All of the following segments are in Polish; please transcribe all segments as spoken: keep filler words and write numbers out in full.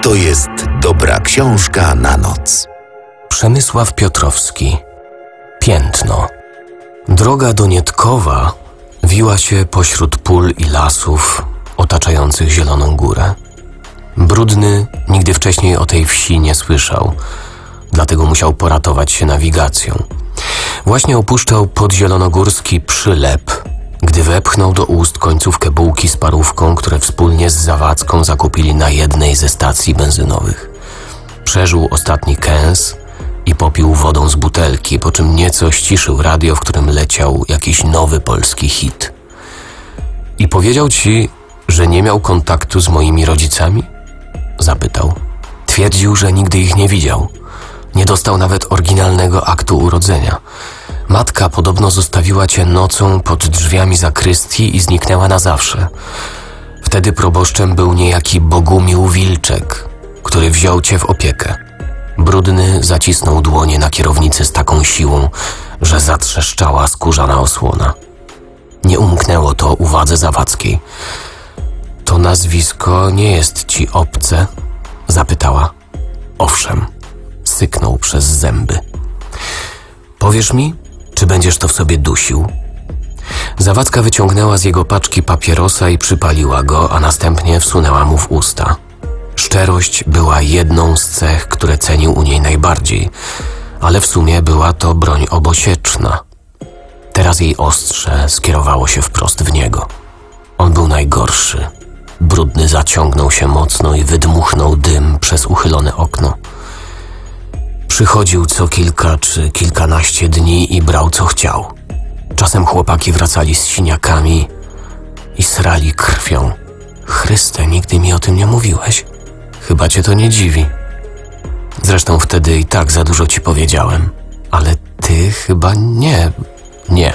To jest dobra książka na noc. Przemysław Piotrowski. Piętno. Droga do Nietkowa wiła się pośród pól i lasów otaczających Zieloną Górę. Brudny nigdy wcześniej o tej wsi nie słyszał, dlatego musiał poratować się nawigacją. Właśnie opuszczał podzielonogórski Przylep, gdy wepchnął do ust końcówkę bułki z parówką, które wspólnie z Zawadzką zakupili na jednej ze stacji benzynowych. Przeżył ostatni kęs i popił wodą z butelki, po czym nieco ściszył radio, w którym leciał jakiś nowy polski hit. I powiedział ci, że nie miał kontaktu z moimi rodzicami? Zapytał. Twierdził, że nigdy ich nie widział. Nie dostał nawet oryginalnego aktu urodzenia. Matka podobno zostawiła cię nocą pod drzwiami zakrystii i zniknęła na zawsze. Wtedy proboszczem był niejaki Bogumił Wilczek, który wziął cię w opiekę. Brudny zacisnął dłonie na kierownicy z taką siłą, że zatrzeszczała skórzana osłona. Nie umknęło to uwadze Zawadzkiej. To nazwisko nie jest ci obce? Zapytała. Owszem, syknął przez zęby. Powiesz mi, czy będziesz to w sobie dusił? Zawadzka wyciągnęła z jego paczki papierosa i przypaliła go, a następnie wsunęła mu w usta. Szczerość była jedną z cech, które cenił u niej najbardziej, ale w sumie była to broń obosieczna. Teraz jej ostrze skierowało się wprost w niego. On był najgorszy. Brudny zaciągnął się mocno i wydmuchnął dym przez uchylone okno. Przychodził co kilka czy kilkanaście dni i brał co chciał. Czasem chłopaki wracali z siniakami i srali krwią. Chryste, nigdy mi o tym nie mówiłeś. Chyba cię to nie dziwi. Zresztą wtedy i tak za dużo ci powiedziałem. Ale ty chyba nie. Nie.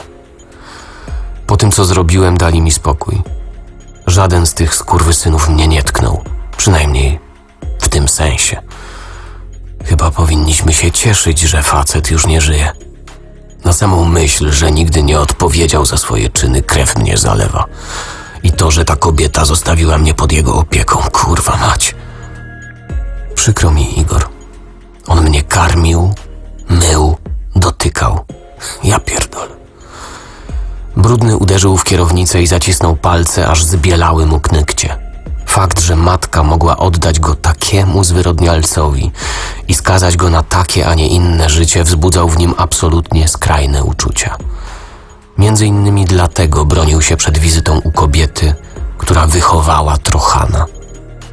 Po tym, co zrobiłem, dali mi spokój. Żaden z tych skurwysynów mnie nie tknął. Przynajmniej w tym sensie. Chyba powinniśmy się cieszyć, że facet już nie żyje. Na samą myśl, że nigdy nie odpowiedział za swoje czyny, krew mnie zalewa. I to, że ta kobieta zostawiła mnie pod jego opieką, kurwa mać. Przykro mi, Igor. On mnie karmił, mył, dotykał. Ja pierdolę. Brudny uderzył w kierownicę i zacisnął palce, aż zbielały mu knykcie. Fakt, że matka mogła oddać go takiemu zwyrodnialcowi i skazać go na takie, a nie inne życie, wzbudzał w nim absolutnie skrajne uczucia. Między innymi dlatego bronił się przed wizytą u kobiety, która wychowała Trochana.